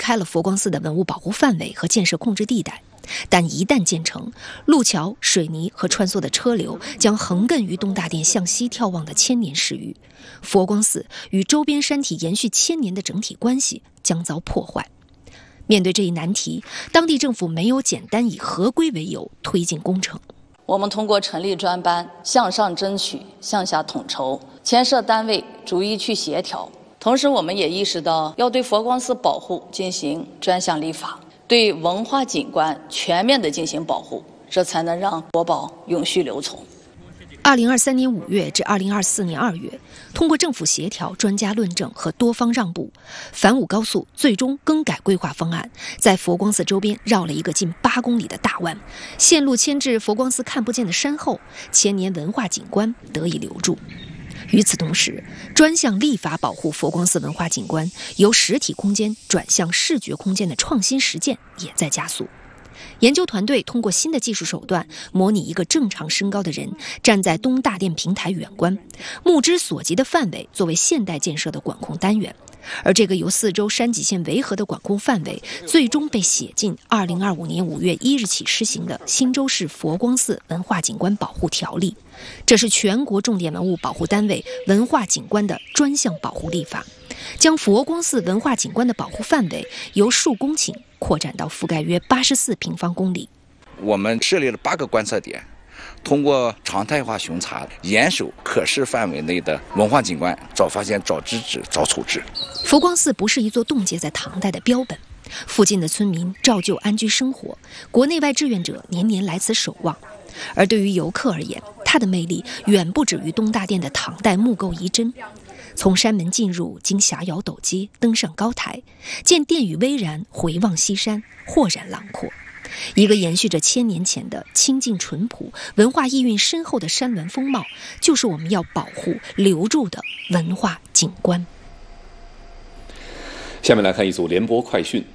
开了佛光寺的文物保护范围和建设控制地带，但一旦建成，路桥、水泥和穿梭的车流将横亘于东大殿向西眺望的千年石域，佛光寺与周边山体延续千年的整体关系将遭破坏。面对这一难题，当地政府没有简单以合规为由推进工程。 我们通过成立专班，向上争取，向下统筹，牵涉单位逐一去协调。同时，我们也意识到要对佛光寺保护进行专项立法，对文化景观全面地进行保护，这才能让国宝永续留存。 2023年5月至2024年2月，通过政府协调、专家论证和多方让步，反武高速最终更改规划方案，在佛光寺周边绕了一个近8公里的大弯，线路迁至佛光寺看不见的山后，千年文化景观得以留住。与此同时，专项立法保护佛光寺文化景观由实体空间转向视觉空间的创新实践也在加速。研究团队通过新的技术手段，模拟一个正常身高的人站在东大殿平台远观，目之所及的范围作为现代建设的管控单元，而这个由4周山脊线围合的管控范围，最终被写进2025年5月1日起施行的新州市佛光寺文化景观保护条例。这是全国重点文物保护单位文化景观的专项保护立法，将佛光寺文化景观的保护范围由数公顷扩展到覆盖约84平方公里。 我们设立了8个观测点，通过常态化巡查，严守可视范围内的文化景观，早发现、早制止、早处置。 佛光寺不是一座冻结在唐代的标本，附近的村民照旧安居生活，国内外志愿者年年来此守望。而对于游客而言，它的魅力远不止于东大殿的唐代木构遗珍。从山门进入，经霞瑶陡阶，登上高台，见殿宇巍然，回望西山，豁然朗阔。一个延续着1000年前的清静淳朴、文化意蕴深厚的山峦风貌，就是我们要保护、留住的文化景观。 下面来看一组联播快讯。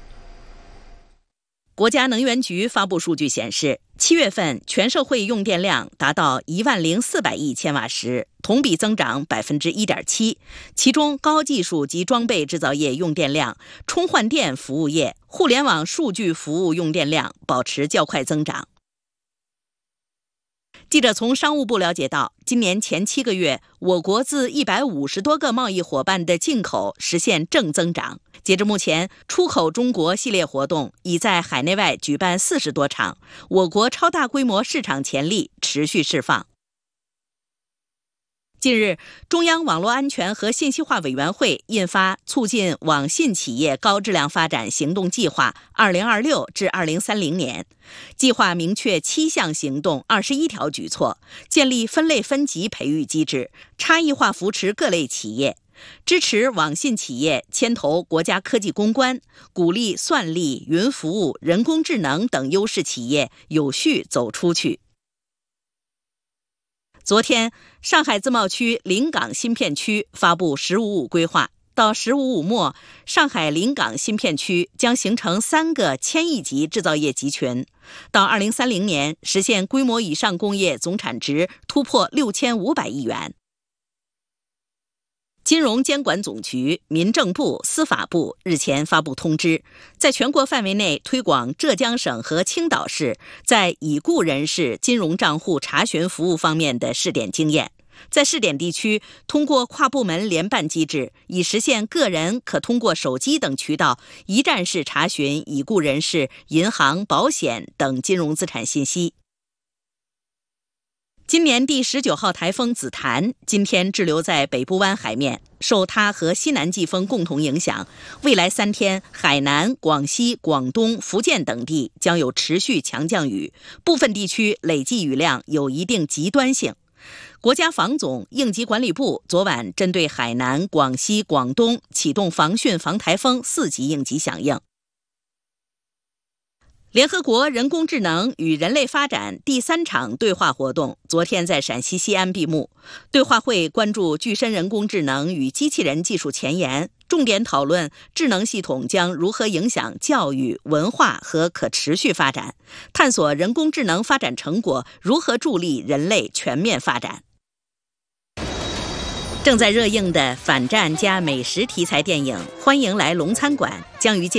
国家能源局发布数据显示，7月份全社会用电量达到10400亿千瓦时，同比增长 1.7%， 其中高技术及装备制造业用电量、充换电服务业、互联网数据服务用电量保持较快增长。记者从商务部了解到，今年前7个月，我国自150多个贸易伙伴的进口实现正增长。截至目前，出口中国系列活动已在海内外举办40多场，我国超大规模市场潜力持续释放。近日，中央网络安全和信息化委员会印发《促进网信企业高质量发展行动计划 （2026 至2030年）》，计划明确7项行动、21条举措，建立分类分级培育机制，差异化扶持各类企业，支持网信企业牵头国家科技攻关，鼓励算力、云服务、人工智能等优势企业有序走出去。昨天，上海自贸区临港新片区发布“十五五”规划，到“十五五”末，上海临港新片区将形成3个1000亿级制造业集群，到2030年实现规模以上工业总产值突破6500亿元。金融监管总局、民政部、司法部日前发布通知，在全国范围内推广浙江省和青岛市在已故人士金融账户查询服务方面的试点经验。在试点地区，通过跨部门联办机制，以实现个人可通过手机等渠道一站式查询已故人士银行、保险等金融资产信息。今年第19号台风紫檀今天滞留在北部湾海面，受它和西南季风共同影响，未来3天海南、广西、广东、福建等地将有持续强降雨，部分地区累计雨量有一定极端性。国家防总、应急管理部昨晚针对海南、广西、广东启动防汛防台风4级应急响应。联合国人工智能与人类发展第3场对话活动昨天在陕西西安闭幕。对话会关注具身人工智能与机器人技术前沿，重点讨论智能系统将如何影响教育、文化和可持续发展，探索人工智能发展成果如何助力人类全面发展。正在热映的反战加美食题材电影《欢迎来龙餐馆》将于